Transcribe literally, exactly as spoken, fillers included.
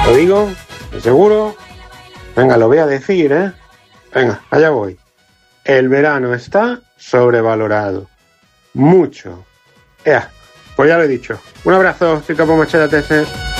Lo digo, ¿de seguro? Venga, lo voy a decir, ¿eh? Venga, allá voy. El verano está sobrevalorado. Mucho. Ea, pues ya lo he dicho. Un abrazo, soy Capo Machete T C.